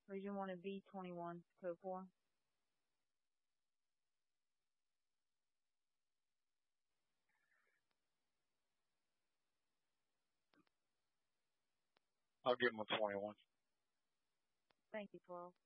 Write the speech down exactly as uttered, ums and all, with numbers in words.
Region one and B twenty-one, code four. I'll give him a twenty-one. Thank you, twelve.